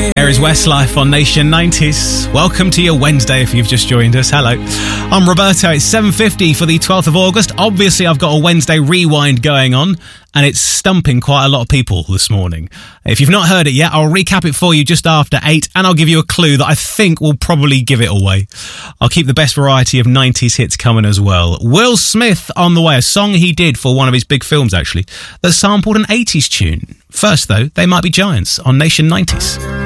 There is Westlife on Nation 90s. Welcome to your Wednesday if you've just joined us. Hello. I'm Roberto. It's 7:50 for the 12th of August. Obviously, I've got a Wednesday rewind going on, and it's stumping quite a lot of people this morning. If you've not heard it yet, I'll recap it for you just after 8, and I'll give you a clue that I think will probably give it away. I'll keep the best variety of 90s hits coming as well. Will Smith on the way, a song he did for one of his big films, actually, that sampled an 80s tune. First, though, They Might Be Giants on Nation 90s.